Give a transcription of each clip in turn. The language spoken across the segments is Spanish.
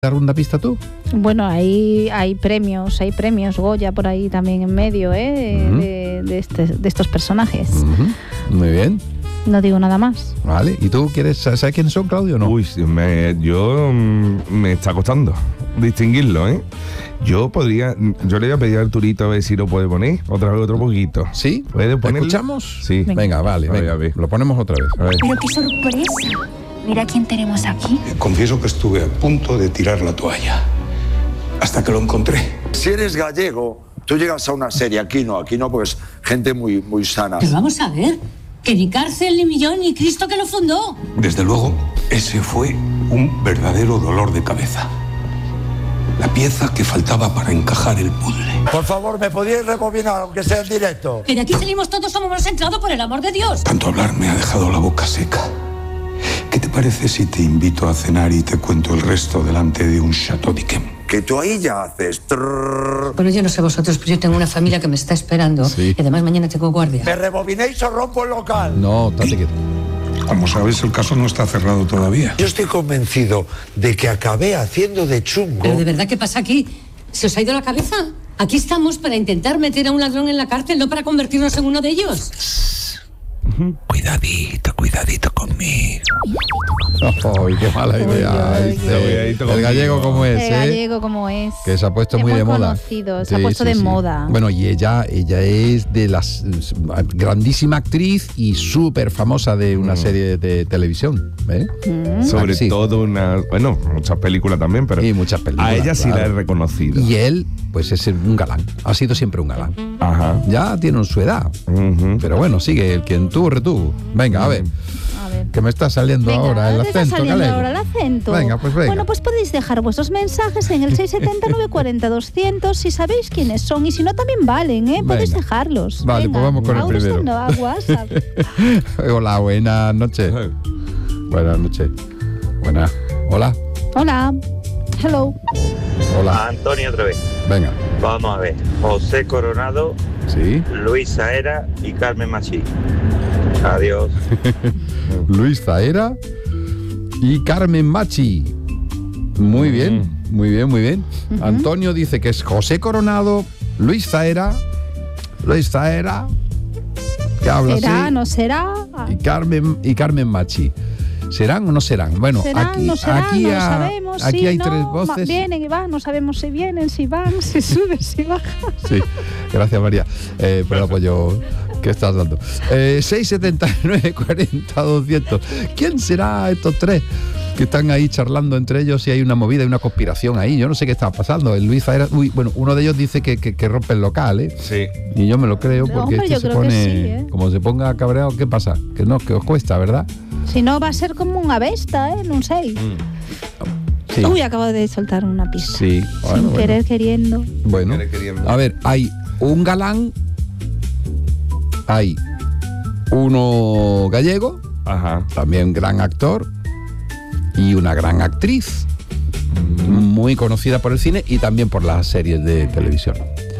dar una pista tú? Bueno, hay premios Goya por ahí también en medio, de estos personajes. Muy bien. No digo nada más. Vale, ¿y tú quieres saber quiénes son, Claudio, o no? Uy, me está costando distinguirlo, ¿eh? Yo le voy a pedir a Arturito a ver si lo puede poner otra vez otro poquito. ¿Sí? ¿Puede ponerlo? ¿Escuchamos? Sí. Venga, vale, A ver. lo ponemos otra vez. A ver. Pero qué sorpresa. Mira quién tenemos aquí. Confieso que estuve a punto de tirar la toalla, hasta que lo encontré. Si eres gallego, tú llegas a una serie, aquí no, porque es gente muy, muy sana. Pero vamos a ver, que ni cárcel, ni millón, ni Cristo que lo fundó. Desde luego, ese fue un verdadero dolor de cabeza. La pieza que faltaba para encajar el puzzle. Por favor, ¿me podíais rebobinar, aunque sea en directo? Que de aquí salimos todos como hemos entrado, por el amor de Dios. Tanto hablar me ha dejado la boca seca. ¿Qué te parece si te invito a cenar y te cuento el resto delante de un Chateau d'Yquem? Que tú ahí ya haces... Bueno, yo no sé vosotros, pero yo tengo una familia que me está esperando. Sí. Y además mañana tengo guardia. ¿Me rebobinéis o rompo el local? No, tate quieto. Como sabes, el caso no está cerrado todavía. Yo estoy convencido de que acabé haciendo de chungo. ¿Pero de verdad qué pasa aquí? ¿Se os ha ido la cabeza? Aquí estamos para intentar meter a un ladrón en la cárcel, no para convertirnos en uno de ellos. Cuidadito conmigo. ¡Ay, qué mala idea! El gallego como es, El gallego como es. Que se ha puesto muy de moda. Conocido, se ha puesto de moda. Bueno, y ella es de las grandísima actriz y súper famosa de una serie de televisión, ¿eh? Sobre Sí. todo muchas películas también, pero Y muchas películas, a ella sí claro. la he reconocido. Y él, pues es un galán. Ha sido siempre un galán. Ajá. Ya tiene su edad. Ujú. Pero bueno, sigue el quien tú, retuvo. Venga, a ver. A ver. Que me está saliendo Venga, ahora el ¿dónde está acento saliendo galego. ahora el acento? Venga, pues venga. Bueno, pues podéis dejar vuestros mensajes en el 670-940-200 si sabéis quiénes son, y si no también valen, podéis Venga. dejarlos. Vale, Venga, pues vamos con el audios primero. a WhatsApp. Hola, buenas noches. Buenas noches. Buenas. Hola. Hola. Hello. Hola. Antonio otra vez. Venga. Vamos a ver. José Coronado, Sí. Luis Saera y Carmen Machi. Adiós. Luis Zaera y Carmen Machi. Muy bien, muy bien, muy bien. Antonio dice que es José Coronado, Luis Zaera, que habla ¿Será? así, ¿No será? y Carmen Machi. ¿Serán o no serán? Bueno, ¿Serán? aquí, ¿No serán? aquí, No lo ha- sabemos. aquí sí, hay no, tres voces. Vienen y van, no sabemos si vienen, si van, si suben, si bajan. Sí, gracias María por el apoyo que estás dando. 679 40 200. ¿Quién será estos tres que están ahí charlando entre ellos y hay una movida y una conspiración ahí? Yo no sé qué está pasando. El Luis Zaera, uno de ellos dice que rompe el local, ¿eh? Sí. Y yo me lo creo No, porque hombre, este yo se creo que pone, sí, ¿eh? como se ponga cabreado, ¿qué pasa? Que no, que os cuesta, ¿verdad? Si no, va a ser como una besta, no sé. Sí. Uy, acabo de soltar una pista. Sí. Sin querer, queriendo. Bueno, a ver, hay un galán, hay uno gallego, Ajá. también gran actor, y una gran actriz, muy conocida por el cine y también por las series de televisión.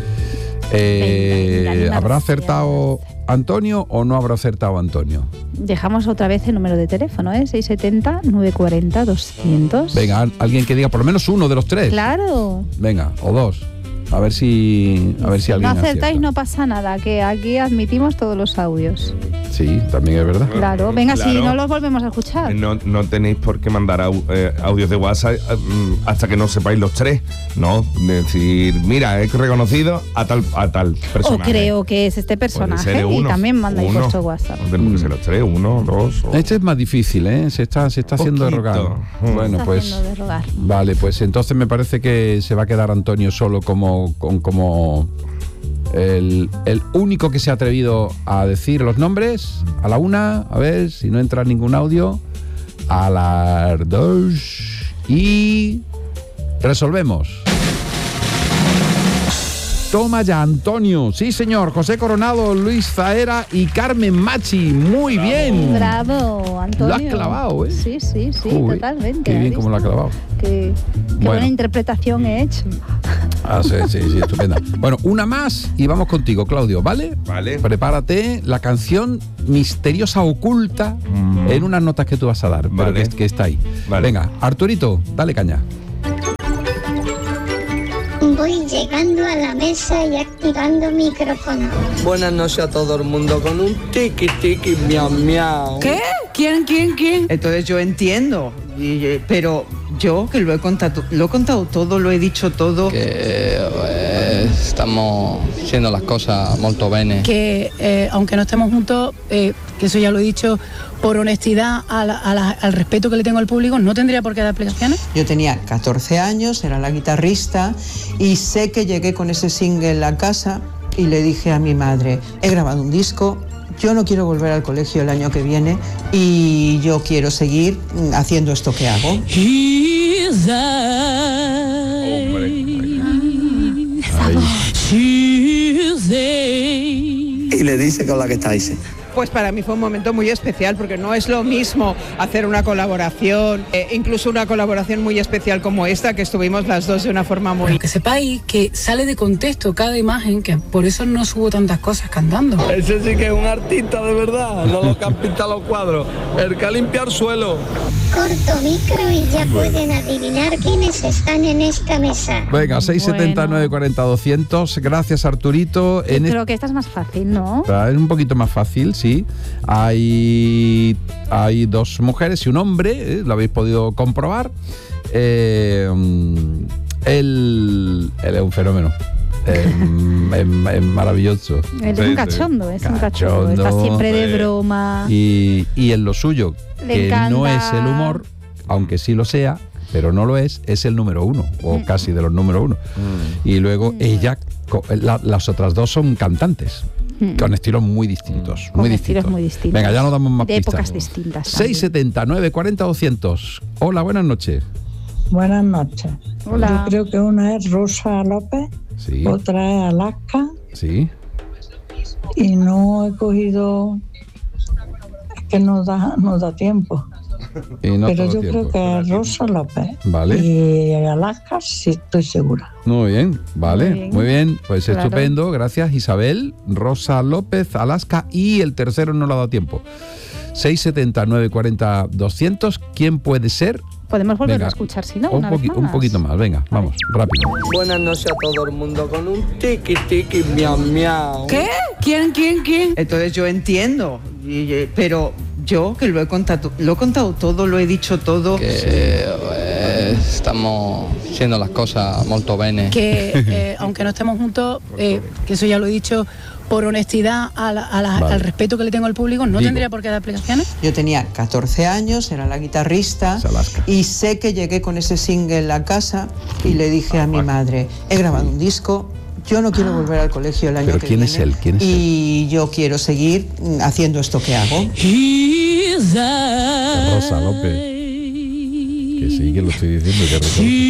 Venga, ¿Habrá una acertado Antonio o no habrá acertado Antonio? Dejamos otra vez el número de teléfono, 670-940-200. Venga, alguien que diga por lo menos uno de los tres. Claro. Venga, o dos. A ver si No alguien acertáis, acierta. no pasa nada, que aquí admitimos todos los audios. Sí, también es verdad. Claro. Venga, si Claro. no los volvemos a escuchar. No tenéis por qué mandar audios de WhatsApp hasta que no sepáis los tres. No, decir, mira, he reconocido a tal O personaje. creo que es este Puede personaje ser y uno, también mandáis uno. vuestro WhatsApp. No tenemos que ser los tres, uno, dos. Este es más difícil, ¿eh? Se está haciendo de Poquito. rogar. Bueno, Está pues haciendo de rogar. vale, pues entonces me parece que se va a quedar Antonio solo como el único que se ha atrevido a decir los nombres. A la una, a ver si no entra ningún audio. A las dos y resolvemos. Toma ya, Antonio. Sí, señor. José Coronado, Luis Zaera y Carmen Machi. Muy bien. Bravo, Antonio. Lo has clavado, ¿eh? Sí, Uy, totalmente. Qué bien ¿has como lo ha visto? clavado. Qué Bueno. buena interpretación he hecho. Ah, sí, estupenda. Bueno, una más y vamos contigo, Claudio, ¿vale? Vale. Prepárate la canción misteriosa oculta en unas notas que tú vas a dar, pero Vale. que está ahí. Vale. Venga, Arturito, dale caña. Voy llegando a la mesa y activando micrófono. Buenas noches a todo el mundo con un tiki tiki miau miau. ¿Qué? ¿Quién? Entonces yo entiendo, pero yo que lo he contado todo, lo he dicho todo. Que estamos haciendo las cosas molto bene. Que aunque no estemos juntos, que eso ya lo he dicho, por honestidad al respeto que le tengo al público, no tendría por qué dar explicaciones. Yo tenía 14 años, era la guitarrista y sé que llegué con ese single a casa y le dije a mi madre, he grabado un disco, yo no quiero volver al colegio el año que viene y yo quiero seguir haciendo esto que hago. Y le dice con la que estáis. Pues para mí fue un momento muy especial porque no es lo mismo hacer una colaboración, incluso una colaboración muy especial como esta, que estuvimos las dos de una forma muy... Pero que sepáis que sale de contexto cada imagen, que por eso no subo tantas cosas cantando. Ese sí que es un artista de verdad, no lo que han pintado los cuadros, el que ha limpiado suelo. Corto micro y ya pueden adivinar quiénes están en esta mesa. Venga, 679 40 200. Gracias, Arturito. Yo creo que esta es más fácil, ¿no? Es un poquito más fácil, sí. Hay dos mujeres y un hombre, lo habéis podido comprobar. Él es un fenómeno. Es maravilloso. Es un cachondo, es un cachondo. Está siempre de broma. Y en lo suyo, Le que encanta. no es el humor, aunque sí lo sea, pero no lo es el número uno, o casi de los número uno. Y luego ella, las otras dos son cantantes. Con estilos muy distintos. Con estilos muy distintos. Venga, ya no damos más de pistas. épocas distintas. 679 40 200. Hola, buenas noches. Buenas noches. Hola. Yo creo que una es Rosa López, Sí. otra es Alaska Sí. y no he cogido, es que no da tiempo. Y no Pero todo yo tiempo. creo que es Rosa López. Vale. Y Alaska sí estoy segura. Muy bien, vale, muy bien. Pues Claro. estupendo, gracias Isabel, Rosa López, Alaska y el tercero no le ha dado tiempo. 679 40 200. ¿Quién puede ser? Podemos volver Venga, a escuchar, si no, un una vez más. Un poquito más, venga, vamos, rápido. Buenas noches a todo el mundo con un tiki tiki miau miau. ¿Qué? ¿Quién? Entonces yo entiendo, pero yo que lo he contado todo, lo he dicho todo. Que estamos haciendo las cosas molto bene. Que aunque no estemos juntos, que eso ya lo he dicho, por honestidad al respeto que le tengo al público, no tendría por qué dar explicaciones. Yo tenía 14 años, era la guitarrista y sé que llegué con ese single a casa y le dije a mi madre, he grabado un disco, yo no quiero volver al colegio el año ¿Pero que quién viene es él? ¿Quién es y yo quiero seguir haciendo esto que hago. Rosa López. Que sí, que lo estoy diciendo, que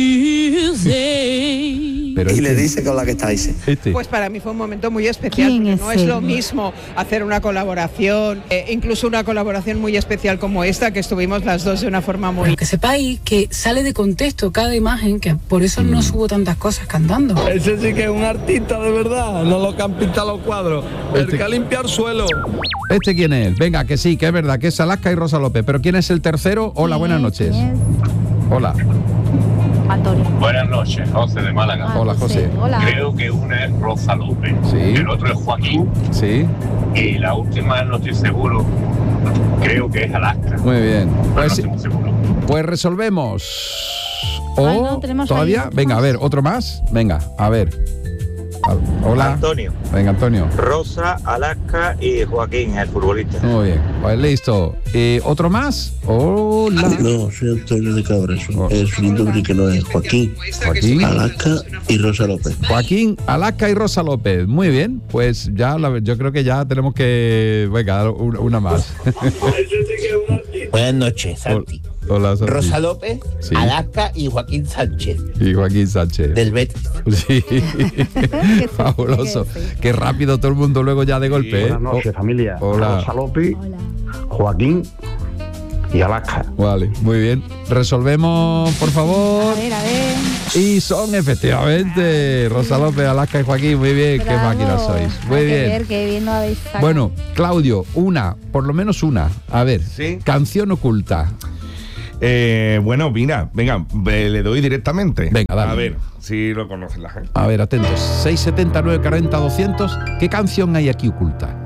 Pero y le dice con la que estáis. Pues para mí fue un momento muy especial porque no es lo mismo hacer una colaboración, incluso una colaboración muy especial como esta, que estuvimos las dos de una forma muy... Que sepáis que sale de contexto cada imagen, que por eso no subo tantas cosas cantando. Ese sí que es un artista de verdad, no lo que han pintado los cuadros, el que ha limpiado suelo. ¿Este quién es? Venga, que sí, que es verdad, que es Alaska y Rosa López. ¿Pero quién es el tercero? Hola, buenas noches. Hola. Antonio. Buenas noches, José de Málaga. Hola, José. Hola. Creo que una es Rosa López, el otro es Joaquín, y la última no estoy seguro, creo que es Alaska. Muy bien. Pero no estoy muy seguro. Pues resolvemos. Ay, no, tenemos ¿Todavía? ahí otro Venga, a más. ver, otro más. Venga, a ver. Hola. Antonio. Venga, Antonio. Rosa, Alaska y Joaquín, el futbolista. Muy bien. Pues listo. ¿Otro más? Hola. No, soy Antonio de Cabreso. Es un nombre que no es Joaquín. Joaquín. Alaska y Rosa López. Joaquín, Alaska y Rosa López. Muy bien. Pues ya yo creo que ya tenemos que... Venga, una más. Buenas noches, Santi. Hola, Santi. Rosa López, Sí. Alaska y Joaquín Sánchez, Y Joaquín Sánchez. del Betis. Sí. Fabuloso. Qué rápido todo el mundo luego ya de golpe. Buenas noches, familia. Hola. Rosa López, Joaquín y Alaska. Vale, muy bien. Resolvemos, por favor. A ver. Y son efectivamente Rosa López, Alaska y Joaquín. Muy bien, qué máquinas sois. Muy Hay que bien. ver qué bien lo habéis sacado. Bueno, Claudio, por lo menos una. A ver, Sí. canción oculta. Bueno, mira, venga, le doy directamente. Venga, dale. A ver si lo conocen la gente. A ver, atentos. 670 940 200. ¿Qué canción hay aquí oculta?